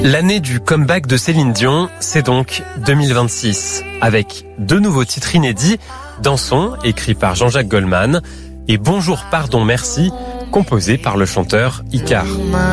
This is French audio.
L'année du comeback de Céline Dion, c'est donc 2026, avec 2 nouveaux titres inédits, Dansons, écrit par Jean-Jacques Goldman, et Bonjour, pardon, merci, composé par le chanteur Icare.